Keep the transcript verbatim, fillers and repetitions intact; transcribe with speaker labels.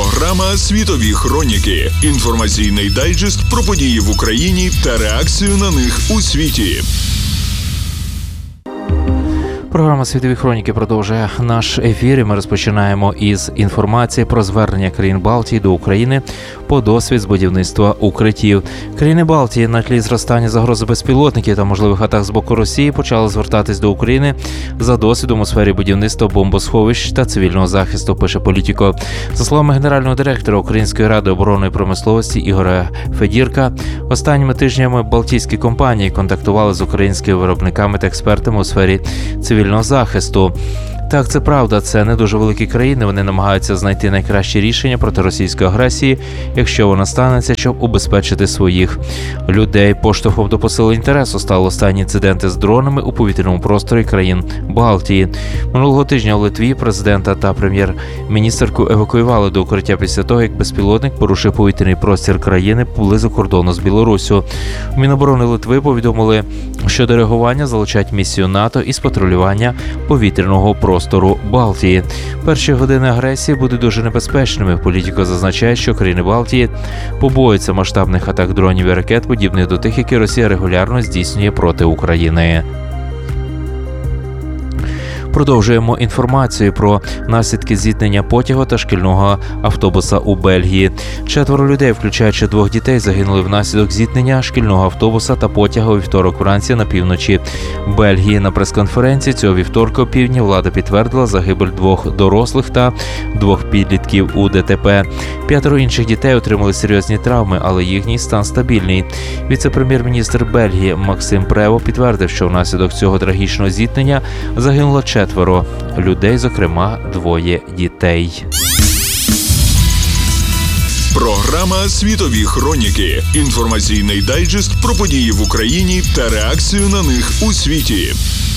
Speaker 1: Програма «Світові хроніки». Інформаційний дайджест про події в Україні та реакцію на них у світі.
Speaker 2: Програма «Світові хроніки» продовжує наш ефір, і ми розпочинаємо із інформації про звернення країн Балтії до України по досвід з будівництва укриттів. Країни Балтії на тлі зростання загрози безпілотників та можливих атак з боку Росії почали звертатись до України за досвідом у сфері будівництва бомбосховищ та цивільного захисту, пише Політіко. За словами генерального директора Української ради оборони і промисловості Ігоря Федірка, останніми тижнями балтійські компанії контактували з українськими виробниками та експертами у сфері цивільного захисту. Так, це правда, це не дуже великі країни, вони намагаються знайти найкраще рішення проти російської агресії, якщо вона станеться, щоб убезпечити своїх людей. Поштовхом до посилення інтересу стали останні інциденти з дронами у повітряному просторі країн Балтії. Минулого тижня у Литві президента та прем'єр-міністерку евакуювали до укриття після того, як безпілотник порушив повітряний простір країни поблизу кордону з Білоруссю. У Міноборони Литви повідомили, що до реагування залучать місію НАТО із патрулювання повітряного простору. Простору Балтії. Перші години агресії будуть дуже небезпечними. Політико зазначає, що країни Балтії побоюються масштабних атак дронів і ракет, подібних до тих, які Росія регулярно здійснює проти України. Продовжуємо інформацію про наслідки зіткнення потягу та шкільного автобуса у Бельгії. Четверо людей, включаючи двох дітей, загинули внаслідок зіткнення шкільного автобуса та потяга у вівторок вранці на півночі Бельгії. На прес-конференції цього вівторка опівдні влада підтвердила загибель двох дорослих та двох підлітків у ДТП. П'ятеро інших дітей отримали серйозні травми, але їхній стан стабільний. Віце-прем'єр-міністр Бельгії Максим Прево підтвердив, що внаслідок цього трагічного зіткнення загинуло четверо людей, зокрема двоє дітей.
Speaker 1: Програма «Світові хроніки». Інформаційний дайджест про події в Україні та реакцію на них у світі.